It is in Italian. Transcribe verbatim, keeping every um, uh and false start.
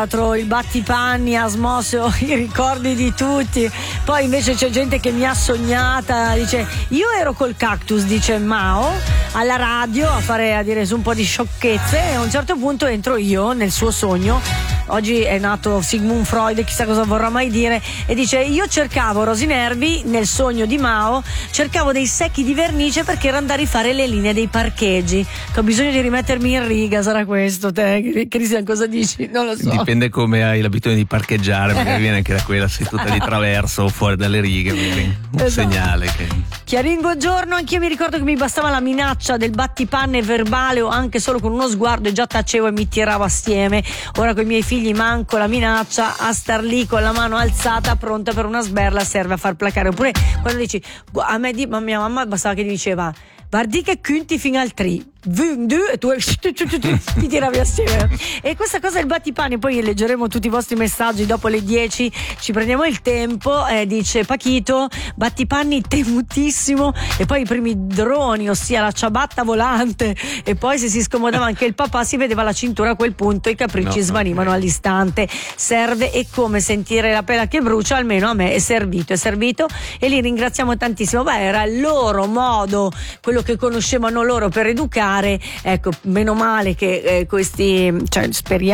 teatro, il battipanni ha smosso i ricordi di tutti. Poi invece c'è gente che mi ha sognata, dice io ero col cactus, dice Mao, alla radio a fare, a dire su un po' di sciocchezze, e a un certo punto entro io nel suo sogno. Oggi è nato Sigmund Freud, chissà cosa vorrà mai dire, e dice io cercavo Rosinervi nel sogno di Mao, cercavo dei secchi di vernice perché ero andare a rifare le linee dei parcheggi, che ho bisogno di rimettermi in riga. Sarà questo, te Cristian, cosa dici? Non lo so, dipende come hai l'abitudine di parcheggiare, magari viene anche da quella, sei tutta di traverso o fuori dalle righe, magari un esatto. segnale che... Chiarin, buongiorno, anch'io mi ricordo che mi bastava la minaccia del battipanne verbale o anche solo con uno sguardo e già tacevo e mi tiravo assieme. Ora con i miei figli manco la minaccia, a star lì con la mano alzata pronta per una sberla serve a far placare. Oppure quando dici, a me di, ma mia mamma bastava che ti diceva guardi che conti fino al tre e tu ti tiravi assieme. E questa cosa del battipani, poi leggeremo tutti i vostri messaggi dopo le dieci, ci prendiamo il tempo. Eh, dice Pachito, battipanni temutissimo, e poi i primi droni, ossia la ciabatta volante, e poi se si scomodava anche il papà si vedeva la cintura, a quel punto i capricci no, svanivano okay. all'istante. Serve, e come sentire la pela che brucia, almeno a me è servito, è servito e li ringraziamo tantissimo. Beh, era il loro modo, quello che conoscevano loro per educare. Ecco, meno male che eh, questi, cioè speriamo